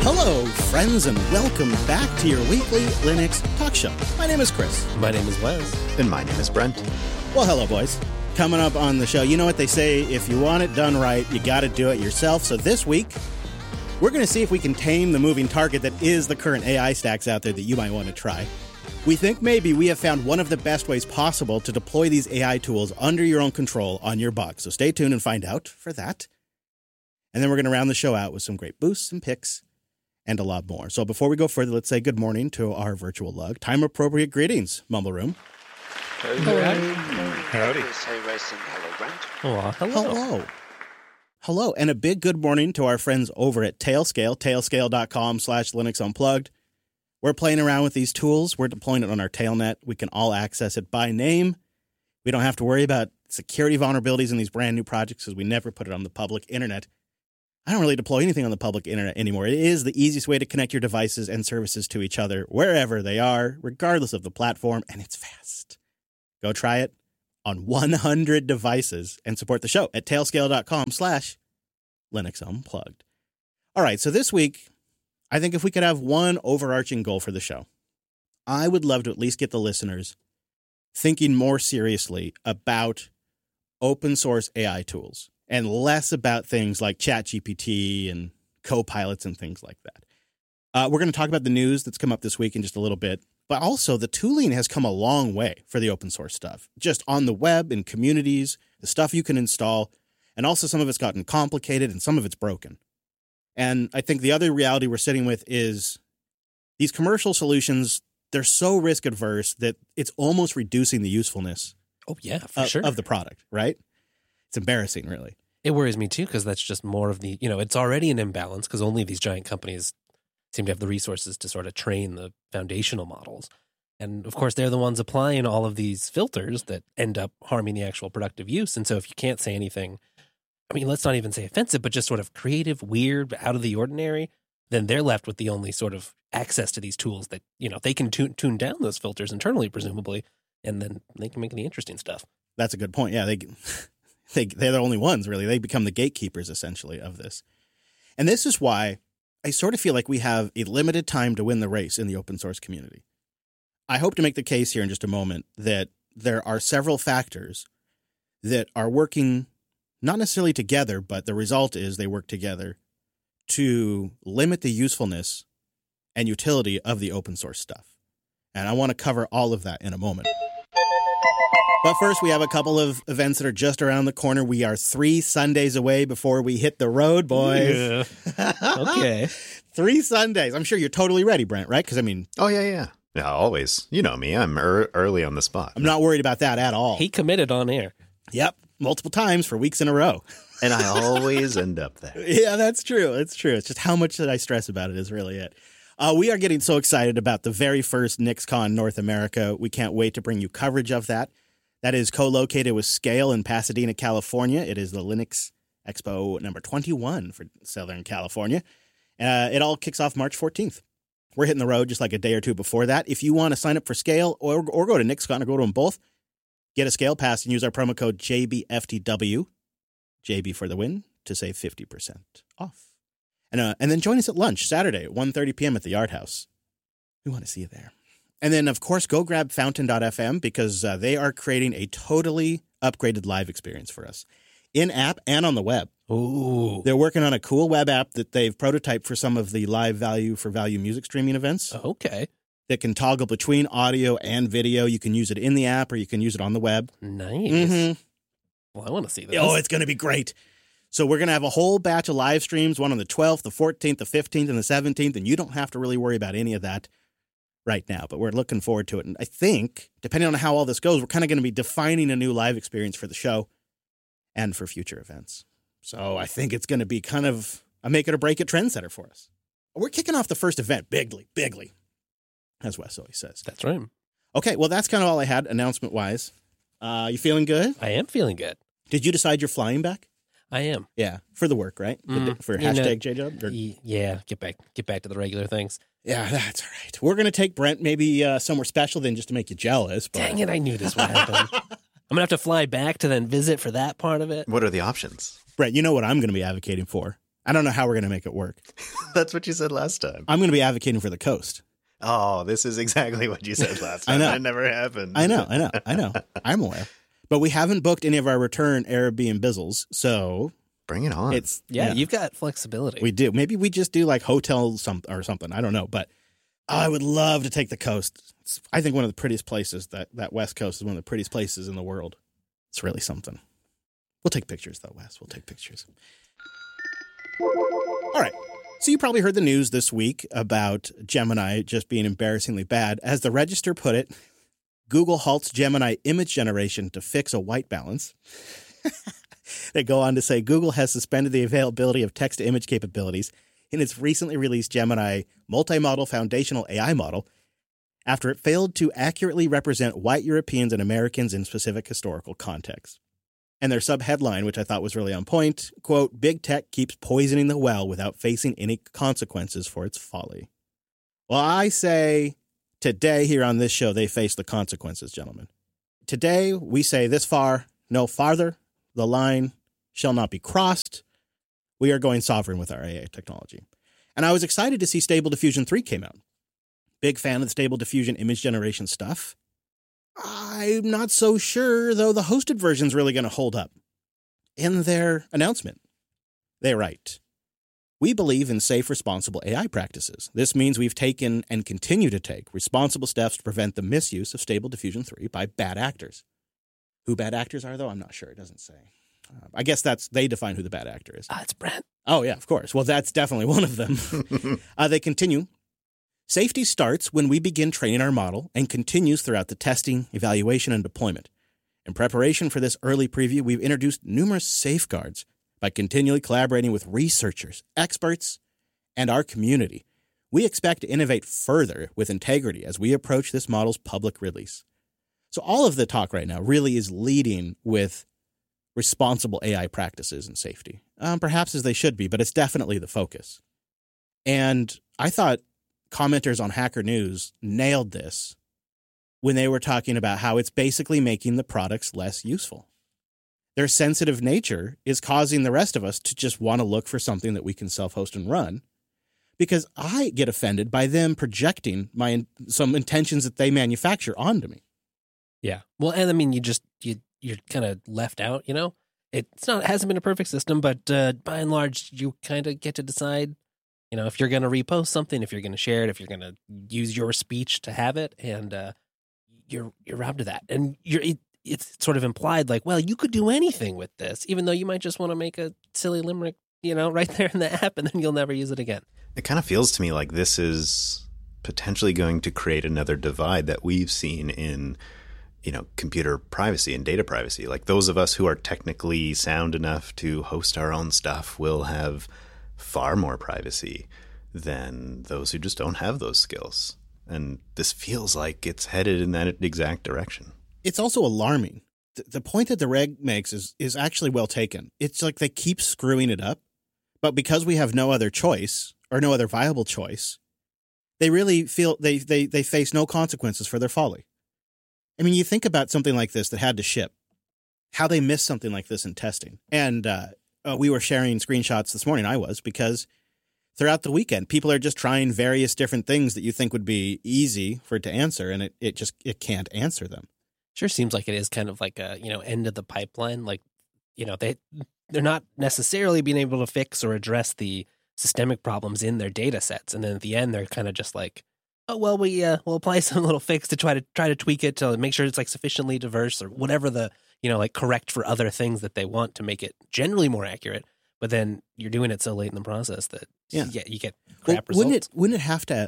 Hello, friends, and welcome back to your weekly Linux talk show. My name is Chris. My name is Wes. And my name is Brent. Well, hello, boys. Coming up on the show, you know what they say, if you want it done right, you got to do it yourself. So this week, we're going to see if we can tame the moving target that is the current AI stacks out there that you might want to try. We think maybe we have found one of the best ways possible to deploy these AI tools under your own control on your box. So stay tuned and find out for that. And then we're going to round the show out with some great boosts and picks and a lot more. So before we go further, let's say good morning to our virtual lug. Time-appropriate greetings, Mumble Room. Howdy. Hey, Racing. Hello, Brent. Hello. Hello, and a big good morning to our friends over at Tailscale, tailscale.com/Linux Unplugged. We're playing around with these tools. We're deploying it on our Tailnet. We can all access it by name. We don't have to worry about security vulnerabilities in these brand new projects because we never put it on the public internet. I don't really deploy anything on the public internet anymore. It is the easiest way to connect your devices and services to each other wherever they are, regardless of the platform, and it's fast. Go try it on 100 devices and support the show at tailscale.com/Linux Unplugged. All right, so this week, I think if we could have one overarching goal for the show, I would love to at least get the listeners thinking more seriously about open source AI tools and less about things like ChatGPT and Copilots and things like that. We're going to talk about the news that's come up this week in just a little bit, but also the tooling has come a long way for the open source stuff, just on the web, in communities, the stuff you can install, and also some of it's gotten complicated and some of it's broken. And I think the other reality we're sitting with is these commercial solutions, they're so risk adverse that it's almost reducing the usefulness Oh, yeah, for sure. of the product, right? It's embarrassing, really. It worries me, too, because that's just more of the, it's already an imbalance because only these giant companies seem to have the resources to sort of train the foundational models. And, of course, they're the ones applying all of these filters that end up harming the actual productive use. And so if you can't say anything, let's not even say offensive, but just sort of creative, weird, out of the ordinary, then they're left with the only sort of access to these tools that, they can tune down those filters internally, presumably, and then they can make the interesting stuff. That's a good point. Yeah, they're the only ones, really. They become the gatekeepers, essentially, of this. And this is why I sort of feel like we have a limited time to win the race in the open source community. I hope to make the case here in just a moment that there are several factors that are working not necessarily together, but the result is they work together to limit the usefulness and utility of the open source stuff. And I want to cover all of that in a moment. But first, we have a couple of events that are just around the corner. We are 3 Sundays away before we hit the road, boys. Yeah. Okay. 3 Sundays. I'm sure you're totally ready, Brent, right? Because, Oh, yeah. Yeah, always. You know me. I'm early on the spot. I'm not worried about that at all. He committed on air. Yep. Multiple times for weeks in a row. And I always end up there. Yeah, that's true. It's true. It's just how much that I stress about it is really it. We are getting so excited about the very first NixCon North America. We can't wait to bring you coverage of that. That is co-located with Scale in Pasadena, California. It is the Linux Expo number 21 for Southern California. It all kicks off March 14th. We're hitting the road just like a day or two before that. If you want to sign up for Scale or go to NixCon or go to them both, get a Scale pass and use our promo code JBFTW, JB for the win, to save 50% off. And then join us at lunch Saturday at 1:30 p.m. at the Yard House. We want to see you there. And then, of course, go grab Fountain.fm because they are creating a totally upgraded live experience for us in-app and on the web. Ooh. They're working on a cool web app that they've prototyped for some of the live value for value music streaming events. Okay. That can toggle between audio and video. You can use it in the app or you can use it on the web. Nice. Mm-hmm. Well, I want to see this. Oh, it's going to be great. So we're going to have a whole batch of live streams, one on the 12th, the 14th, the 15th, and the 17th, and you don't have to really worry about any of that right now, but we're looking forward to it. And I think, depending on how all this goes, we're kind of going to be defining a new live experience for the show and for future events. So I think it's going to be kind of a make it or break it trendsetter for us. We're kicking off the first event bigly, as Wes always says. That's right. Okay, well, that's kind of all I had announcement-wise. You feeling good? I am feeling good. Did you decide you're flying back? I am. Yeah, for the work, right? For hashtag JJob? Yeah, get back to the regular things. Yeah, that's all right. We're going to take Brent maybe somewhere special then just to make you jealous. But... Dang it, I knew this would happen. I'm going to have to fly back to then visit for that part of it. What are the options? Brent, you know what I'm going to be advocating for. I don't know how we're going to make it work. That's what you said last time. I'm going to be advocating for the coast. Oh, this is exactly what you said last time. I know. That never happened. I know. I'm aware. But we haven't booked any of our return Airbnbs, so Bring it on. You've got flexibility. We do. Maybe we just do like hotel or something. I don't know. But I would love to take the coast. I think one of the prettiest places, that West Coast is one of the prettiest places in the world. It's really something. We'll take pictures, though, Wes. We'll take pictures. All right. So you probably heard the news this week about Gemini just being embarrassingly bad. As the Register put it, Google halts Gemini image generation to fix a white balance. They go on to say Google has suspended the availability of text-to-image capabilities in its recently released Gemini multimodal foundational AI model after it failed to accurately represent white Europeans and Americans in specific historical contexts. And their subheadline, which I thought was really on point, quote, "Big Tech keeps poisoning the well without facing any consequences for its folly." Well, I say today here on this show, they face the consequences, gentlemen. Today, we say this far, no farther. The line shall not be crossed. We are going sovereign with our AI technology. And I was excited to see Stable Diffusion 3 came out. Big fan of the Stable Diffusion image generation stuff. I'm not so sure, though, the hosted version's really going to hold up. In their announcement, they write, "We believe in safe, responsible AI practices. This means we've taken and continue to take responsible steps to prevent the misuse of Stable Diffusion 3 by bad actors." Who bad actors are, though? I'm not sure. It doesn't say. I guess they define who the bad actor is. It's Brent. Oh, yeah, of course. Well, that's definitely one of them. They continue. "Safety starts when we begin training our model and continues throughout the testing, evaluation, and deployment. In preparation for this early preview, we've introduced numerous safeguards by continually collaborating with researchers, experts, and our community. We expect to innovate further with integrity as we approach this model's public release." So all of the talk right now really is leading with responsible AI practices and safety. Perhaps as they should be, but it's definitely the focus. And I thought commenters on Hacker News nailed this when they were talking about how it's basically making the products less useful. Their sensitive nature is causing the rest of us to just want to look for something that we can self-host and run, because I get offended by them projecting some intentions that they manufacture onto me. Yeah. Well, and I mean, you're kind of left out, you know? It hasn't been a perfect system, but by and large, you kind of get to decide, you know, if you're going to repost something, if you're going to share it, if you're going to use your speech to have it, and you're robbed of that. And it's sort of implied like, well, you could do anything with this, even though you might just want to make a silly limerick, you know, right there in the app, and then you'll never use it again. It kind of feels to me like this is potentially going to create another divide that we've seen in, you know, computer privacy and data privacy. Like those of us who are technically sound enough to host our own stuff will have far more privacy than those who just don't have those skills. And this feels like it's headed in that exact direction. It's also alarming. The point that the reg makes is actually well taken. It's like they keep screwing it up, but because we have no other choice or no other viable choice, they really feel they face no consequences for their folly. I mean, you think about something like this that had to ship, how they missed something like this in testing. And we were sharing screenshots this morning, because throughout the weekend, people are just trying various different things that you think would be easy for it to answer, and it can't answer them. Sure seems like it is kind of like a, you know, end of the pipeline. Like, you know, they're not necessarily being able to fix or address the systemic problems in their data sets. And then at the end, they're kind of just like, oh, well, we'll apply some little fix to try to tweak it to make sure it's like sufficiently diverse or whatever the, you know, like correct for other things that they want to make it generally more accurate. But then you're doing it so late in the process that you get crap results. Wouldn't it have to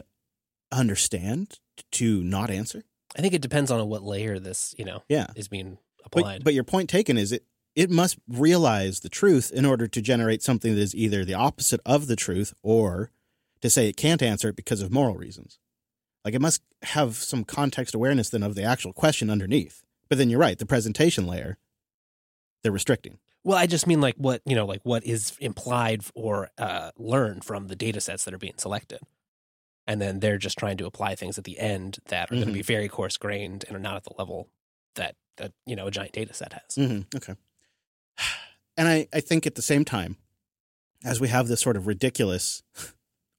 understand to not answer? I think it depends on what layer this, you know, is being applied. But your point taken is it must realize the truth in order to generate something that is either the opposite of the truth or to say it can't answer it because of moral reasons. Like it must have some context awareness then of the actual question underneath. But then you're right, the presentation layer, they're restricting. Well, I just mean like what is implied or learned from the data sets that are being selected. And then they're just trying to apply things at the end that are going to be very coarse grained and are not at the level that you know, a giant data set has. Mm-hmm. Okay. And I think at the same time, as we have this sort of ridiculous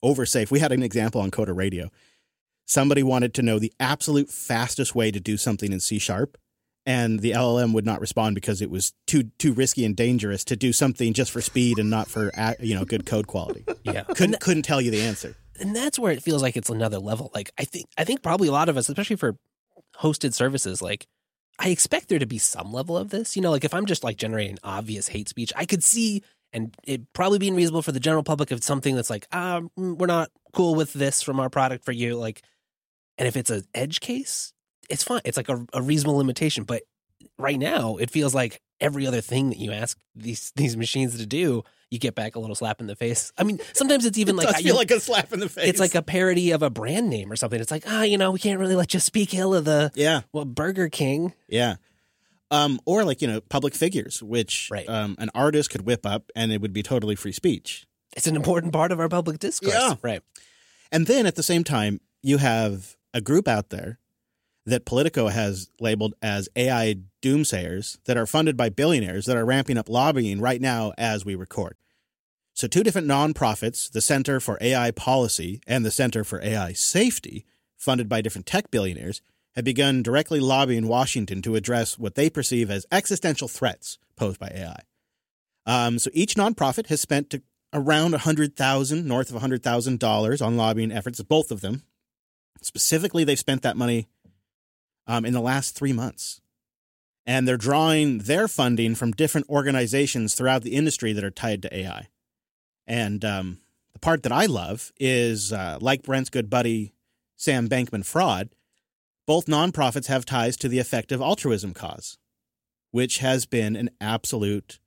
oversafe. We had an example on Coda Radio. Somebody wanted to know the absolute fastest way to do something in C#, and the LLM would not respond because it was too risky and dangerous to do something just for speed and not for good code quality. Yeah, couldn't tell you the answer. And that's where it feels like it's another level. Like I think probably a lot of us, especially for hosted services, like I expect there to be some level of this. Like if I'm just like generating obvious hate speech, I could see, and it probably being reasonable for the general public, of something that's like, we're not cool with this from our product for you. Like, and if it's an edge case, it's fine. It's like a reasonable limitation. But right now, it feels like every other thing that you ask these machines to do, you get back a little slap in the face. I mean, sometimes it's even like, I feel like a slap in the face. It's like a parody of a brand name or something. It's like, we can't really let you speak ill of the Burger King. Yeah. Or like, public figures, which right. An artist could whip up and it would be totally free speech. It's an important part of our public discourse. Yeah. Right. And then at the same time, you have a group out there that Politico has labeled as AI doomsayers that are funded by billionaires that are ramping up lobbying right now as we record. So two different nonprofits, the Center for AI Policy and the Center for AI Safety, funded by different tech billionaires, have begun directly lobbying Washington to address what they perceive as existential threats posed by AI. So each nonprofit has spent around north of $100,000 on lobbying efforts, both of them. Specifically, they've spent that money in the last 3 months. And they're drawing their funding from different organizations throughout the industry that are tied to AI. And the part that I love is, like Brent's good buddy, Sam Bankman-Fried, both nonprofits have ties to the effective altruism cause, which has been an absolute,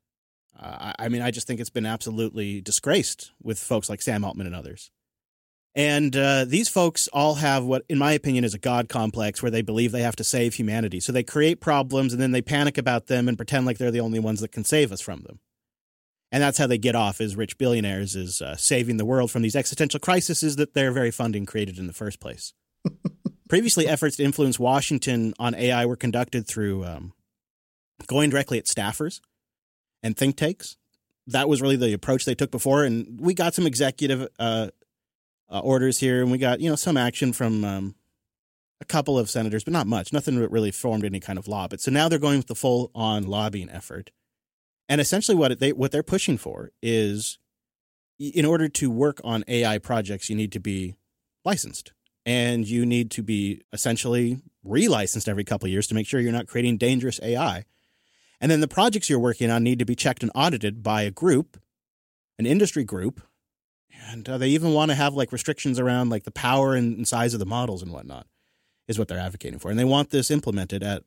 I just think it's been absolutely disgraced with folks like Sam Altman and others. And these folks all have what, in my opinion, is a God complex where they believe they have to save humanity. So they create problems and then they panic about them and pretend like they're the only ones that can save us from them. And that's how they get off as rich billionaires, is saving the world from these existential crises that their very funding created in the first place. Previously, efforts to influence Washington on AI were conducted through going directly at staffers and think tanks. That was really the approach they took before. And we got some executive orders here, and we got some action from a couple of senators, but not much. Nothing really formed any kind of law. But so now they're going with the full-on lobbying effort, and essentially what they're pushing for is, in order to work on AI projects, you need to be licensed, and you need to be essentially relicensed every couple of years to make sure you're not creating dangerous AI. And then the projects you're working on need to be checked and audited by a group, an industry group. And they even want to have like restrictions around like the power and size of the models and whatnot, is what they're advocating for. And they want this implemented at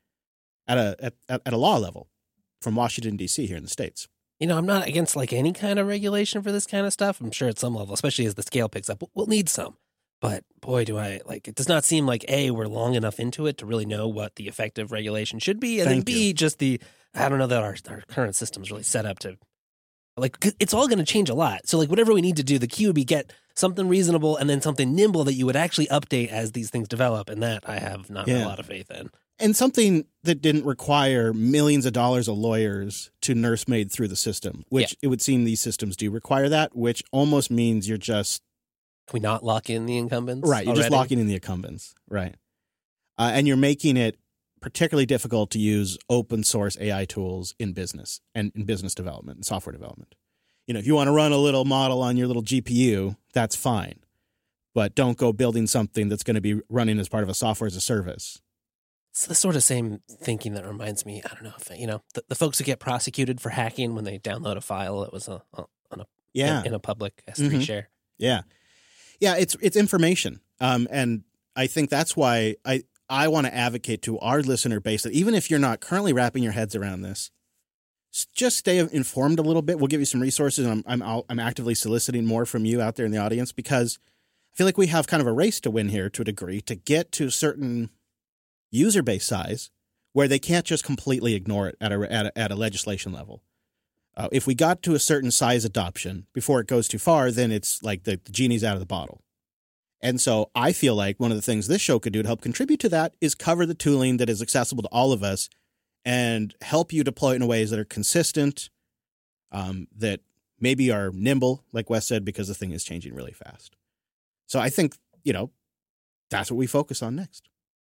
a law level from Washington, D.C. here in the States. I'm not against like any kind of regulation for this kind of stuff. I'm sure at some level, especially as the scale picks up, we'll need some. But boy, it does not seem like A, we're long enough into it to really know what the effective regulation should be. And then B, just I don't know that our current system's really set up to, like, it's all going to change a lot. So, like, whatever we need to do, the key would be get something reasonable and then something nimble that you would actually update as these things develop. And that I have not a lot of faith in. And something that didn't require millions of dollars of lawyers to nursemaid through the system, which it would seem these systems do require that, which almost means you're just... Can we not lock in the incumbents? Right, you're just locking in the incumbents. Right. And you're making it particularly difficult to use open source AI tools in business and in business development and software development. If you want to run a little model on your little GPU, that's fine. But don't go building something that's going to be running as part of a software as a service. It's the sort of same thinking that reminds me, I don't know, if, the folks who get prosecuted for hacking when they download a file that was in a public S3 share. Yeah. Yeah, it's information. And I think that's why I want to advocate to our listener base that even if you're not currently wrapping your heads around this, just stay informed a little bit. We'll give you some resources, and I'm actively soliciting more from you out there in the audience, because I feel like we have kind of a race to win here to a degree to get to a certain user base size where they can't just completely ignore it at a legislation level. If we got to a certain size adoption before it goes too far, then it's like the genie's out of the bottle. And so I feel like one of the things this show could do to help contribute to that is cover the tooling that is accessible to all of us and help you deploy it in ways that are consistent, that maybe are nimble, like Wes said, because the thing is changing really fast. So I think, that's what we focus on next.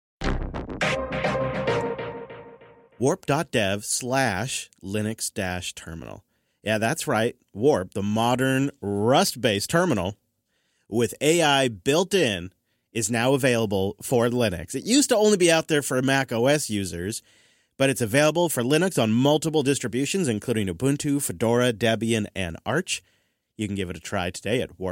Warp.dev/Linux-terminal. Yeah, that's right. Warp, the modern Rust-based terminal with AI built in, is now available for Linux. It used to only be out there for Mac OS users, but it's available for Linux on multiple distributions, including Ubuntu, Fedora, Debian, and Arch. You can give it a try today at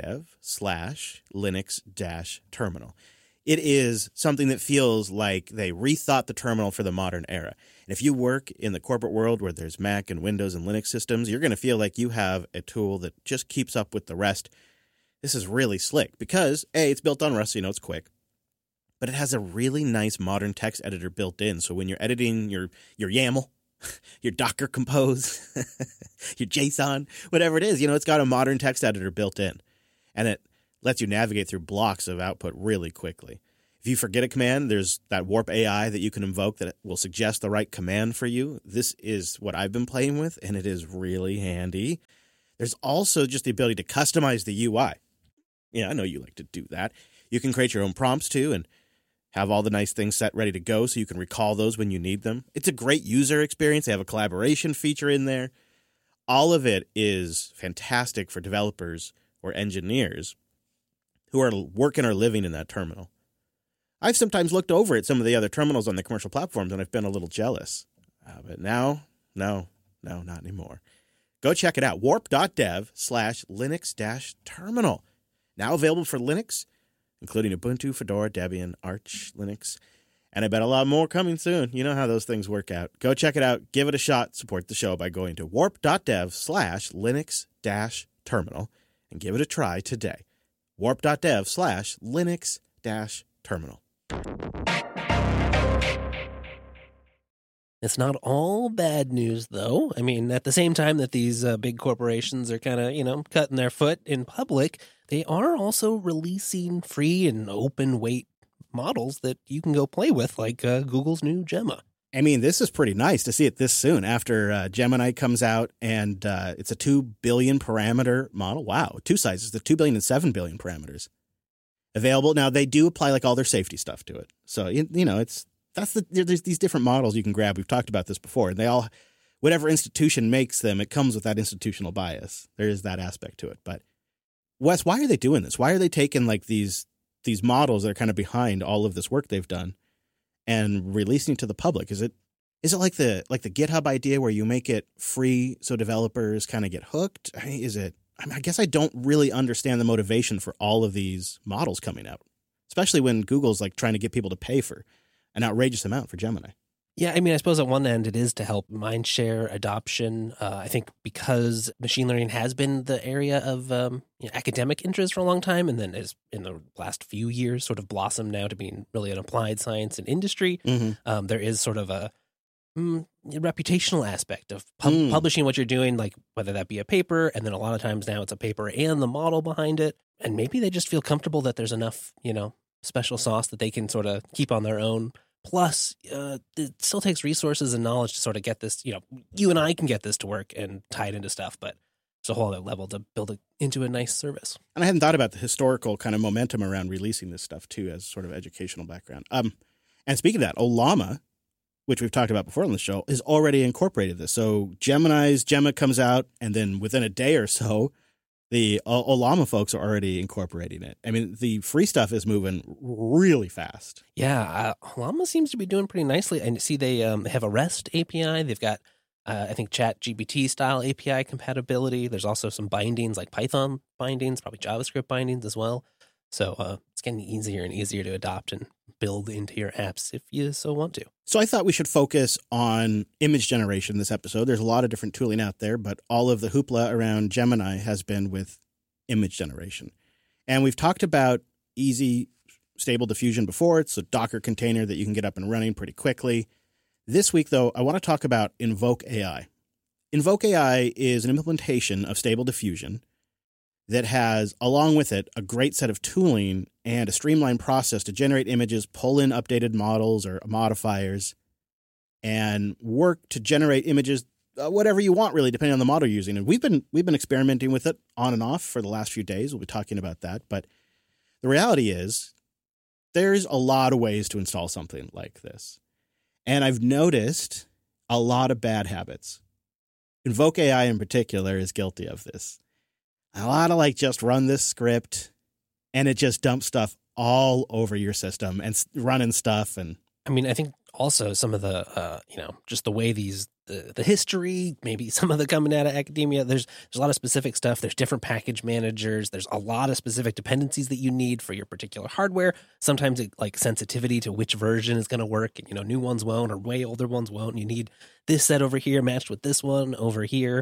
warp.dev/Linux-terminal. It is something that feels like they rethought the terminal for the modern era. And if you work in the corporate world where there's Mac and Windows and Linux systems, you're going to feel like you have a tool that just keeps up with the rest. This is really slick because, A, it's built on Rust, so it's quick. But it has a really nice modern text editor built in. So when you're editing your YAML, your Docker Compose, your JSON, whatever it is, it's got a modern text editor built in. And it lets you navigate through blocks of output really quickly. If you forget a command, there's that Warp AI that you can invoke that will suggest the right command for you. This is what I've been playing with, and it is really handy. There's also just the ability to customize the UI. Yeah, I know you like to do that. You can create your own prompts, too, and have all the nice things set ready to go so you can recall those when you need them. It's a great user experience. They have a collaboration feature in there. All of it is fantastic for developers or engineers who are working or living in that terminal. I've sometimes looked over at some of the other terminals on the commercial platforms, and I've been a little jealous. But now, no, not anymore. Go check it out. Warp.dev/Linux-terminal. Now available for Linux, including Ubuntu, Fedora, Debian, Arch, Linux, and I bet a lot more coming soon. You know how those things work out. Go check it out. Give it a shot. Support the show by going to warp.dev/Linux-terminal and give it a try today. Warp.dev/Linux-terminal. It's not all bad news, though. I mean, at the same time that these big corporations are kind of, cutting their foot in public, they are also releasing free and open weight models that you can go play with, like Google's new Gemma. I mean, this is pretty nice to see it this soon after Gemini comes out, and it's a 2 billion parameter model. Wow, two sizes, the 2 billion and 7 billion parameters available. Now, they do apply like all their safety stuff to it. So, there's these different models you can grab. We've talked about this before, and they all, whatever institution makes them, it comes with that institutional bias. There is that aspect to it. But Wes, why are they doing this? Why are they taking like these models that are kind of behind all of this work they've done and releasing it to the public? Is it like the GitHub idea where you make it free so developers kind of get hooked? I guess I don't really understand the motivation for all of these models coming out, especially when Google's like trying to get people to pay for an outrageous amount for Gemini. Yeah, I mean, I suppose at one end it is to help mindshare adoption. I think because machine learning has been the area of academic interest for a long time, and then is in the last few years sort of blossomed now to being really an applied science and industry. Mm-hmm. There is sort of a reputational aspect of publishing what you're doing, like whether that be a paper, and then a lot of times now it's a paper and the model behind it. And maybe they just feel comfortable that there's enough, special sauce that they can sort of keep on their own. Plus, it still takes resources and knowledge to sort of get this, you and I can get this to work and tie it into stuff, but it's a whole other level to build it into a nice service. And I hadn't thought about the historical kind of momentum around releasing this stuff, too, as sort of educational background. And speaking of that, Ollama, which we've talked about before on the show, has already incorporated this. So Gemma comes out, and then within a day or so, the Ollama folks are already incorporating it. I mean, the free stuff is moving really fast. Yeah, Ollama seems to be doing pretty nicely. And see, they have a REST API. They've got, I think, ChatGPT style API compatibility. There's also some bindings like Python bindings, probably JavaScript bindings as well. So it's getting easier and easier to adopt and build into your apps if you so want to. So I thought we should focus on image generation this episode. There's a lot of different tooling out there, but all of the hoopla around Gemini has been with image generation. And we've talked about easy, stable diffusion before. It's a Docker container that you can get up and running pretty quickly. This week, though, I want to talk about Invoke AI. Invoke AI is an implementation of Stable Diffusion that has, along with it, a great set of tooling and a streamlined process to generate images, pull in updated models or modifiers, and work to generate images whatever you want, really, depending on the model you're using. And we've been experimenting with it on and off for the last few days. We'll be talking about that. But the reality is there's a lot of ways to install something like this. And I've noticed a lot of bad habits. Invoke AI in particular is guilty of this. A lot of just run this script and it just dumps stuff all over your system and running stuff. And I mean, I think also some of the, just the way the history, maybe some of the coming out of academia, there's a lot of specific stuff. There's different package managers. There's a lot of specific dependencies that you need for your particular hardware. Sometimes sensitivity to which version is going to work. And, new ones won't, or way older ones won't. And you need this set over here matched with this one over here.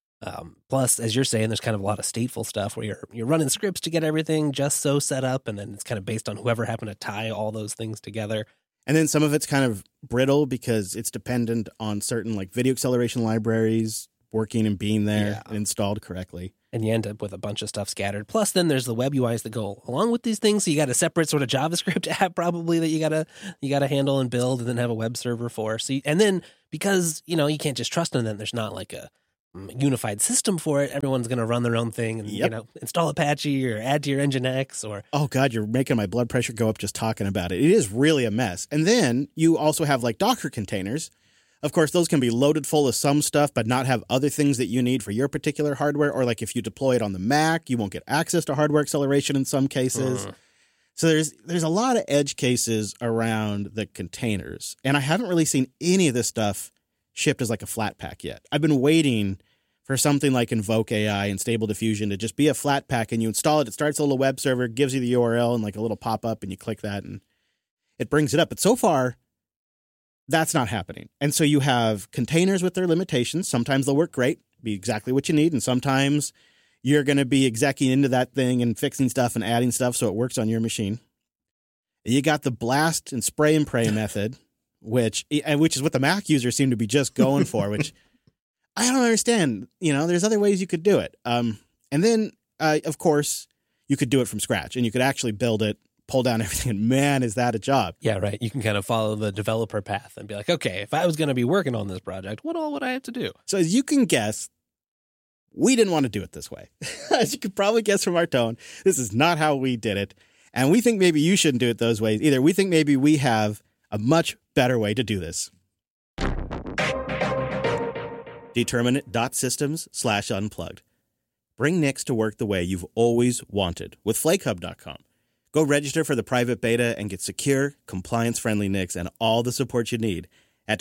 Plus, as you're saying, there's kind of a lot of stateful stuff where you're running scripts to get everything just so set up. And then it's kind of based on whoever happened to tie all those things together. And then some of it's kind of brittle because it's dependent on certain video acceleration libraries working and being there and installed correctly. And you end up with a bunch of stuff scattered. Plus, then there's the web UIs that go along with these things. So you got a separate sort of JavaScript app probably that you gotta handle and build, and then have a web server for. So and then because you can't just trust them, then there's not a unified system for it. Everyone's going to run their own thing and install Apache or add to your Nginx or oh god, you're making my blood pressure go up just talking about it. It is really a mess. And then you also have Docker containers. Of course, those can be loaded full of some stuff but not have other things that you need for your particular hardware, or if you deploy it on the Mac, you won't get access to hardware acceleration in some cases. So there's a lot of edge cases around the containers. And I haven't really seen any of this stuff shipped as a flat pack yet. I've been waiting for something like Invoke AI and Stable Diffusion to just be a flat pack, and you install it. It starts a little web server, gives you the URL and a little pop up, and you click that and it brings it up. But so far, that's not happening. And so you have containers with their limitations. Sometimes they'll work great, be exactly what you need, and sometimes you're going to be execing into that thing and fixing stuff and adding stuff so it works on your machine. You got the blast and spray and pray method, which is what the Mac users seem to be just going for, which I don't understand. There's other ways you could do it. And then, of course, you could do it from scratch, and you could actually build it, pull down everything, and man, is that a job. Yeah, right. You can kind of follow the developer path and be like, okay, if I was going to be working on this project, what all would I have to do? So as you can guess, we didn't want to do it this way. As you could probably guess from our tone, this is not how we did it. And we think maybe you shouldn't do it those ways either. We think maybe we have a much better way to do this. Determinate.systems/unplugged. Bring Nix to work the way you've always wanted with FlakeHub.com. Go register for the private beta and get secure, compliance-friendly Nix and all the support you need at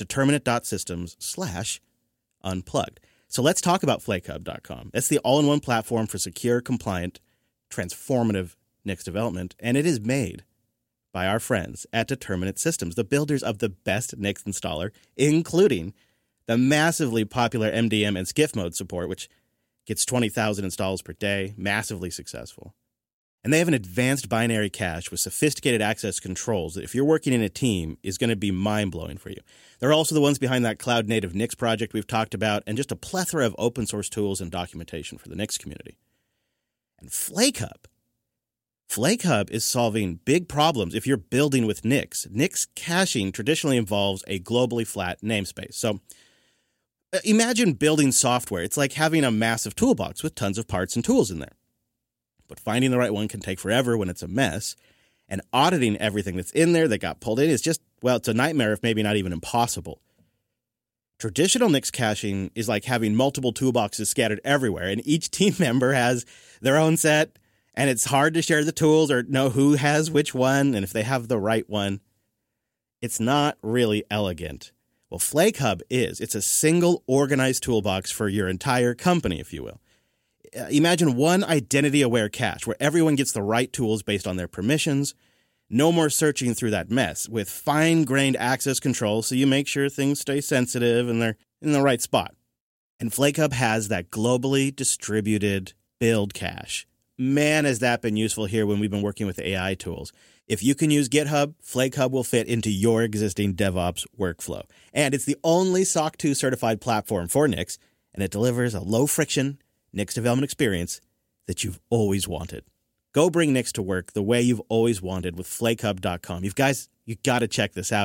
determinate.systems/unplugged. So let's talk about FlakeHub.com. It's the all-in-one platform for secure, compliant, transformative Nix development, and it is made by our friends at Determinate Systems, the builders of the best Nix installer, including the massively popular MDM and SCIF mode support, which gets 20,000 installs per day, massively successful. And they have an advanced binary cache with sophisticated access controls that if you're working in a team is going to be mind-blowing for you. They're also the ones behind that cloud-native Nix project we've talked about, and just a plethora of open-source tools and documentation for the Nix community. And FlakeHub is solving big problems if you're building with Nix. Nix caching traditionally involves a globally flat namespace. So imagine building software. It's like having a massive toolbox with tons of parts and tools in there. But finding the right one can take forever when it's a mess. And auditing everything that's in there that got pulled in is just, well, it's a nightmare if maybe not even impossible. Traditional Nix caching is like having multiple toolboxes scattered everywhere, and each team member has their own set, and it's hard to share the tools or know who has which one, and if they have the right one. It's not really elegant. Well, FlakeHub is. It's a single organized toolbox for your entire company, if you will. Imagine one identity-aware cache where everyone gets the right tools based on their permissions. No more searching through that mess with fine-grained access control so you make sure things stay sensitive and they're in the right spot. And FlakeHub has that globally distributed build cache. Man, has that been useful here when we've been working with AI tools. If you can use GitHub, FlakeHub will fit into your existing DevOps workflow. And it's the only SOC 2 certified platform for Nix, and it delivers a low-friction Nix development experience that you've always wanted. Go bring Nix to work the way you've always wanted with FlakeHub.com. You got to check this out.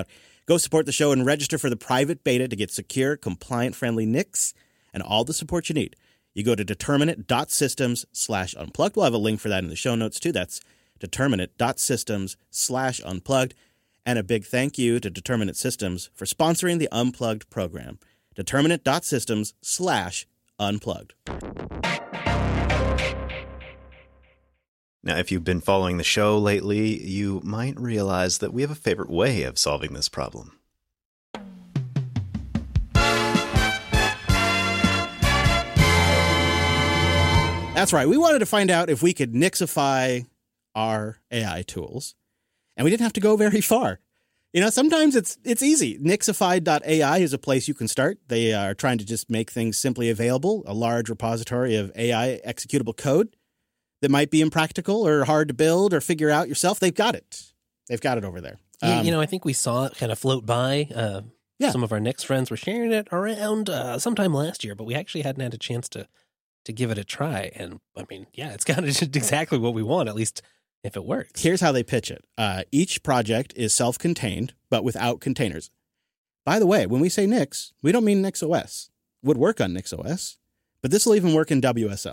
Go support the show and register for the private beta to get secure, compliant-friendly NICs and all the support you need. You go to determinate.systems/unplugged. We'll have a link for that in the show notes, too. That's determinate.systems/unplugged. And a big thank you to Determinate Systems for sponsoring the Unplugged program. Determinate.systems/unplugged. Now, if you've been following the show lately, you might realize that we have a favorite way of solving this problem. That's right. We wanted to find out if we could Nixify our AI tools, and we didn't have to go very far. You know, sometimes it's easy. Nixify.ai is a place you can start. They are trying to just make things simply available, a large repository of AI executable code that might be impractical or hard to build or figure out yourself. They've got it. They've got it over there. I think we saw it kind of float by. Some of our Nix friends were sharing it around sometime last year, but we actually hadn't had a chance to give it a try. And I mean, yeah, it's kind of just exactly what we want, at least if it works. Here's how they pitch it. Each project is self-contained, but without containers. By the way, when we say Nix, we don't mean NixOS. Would work on NixOS, but this will even work in WSL.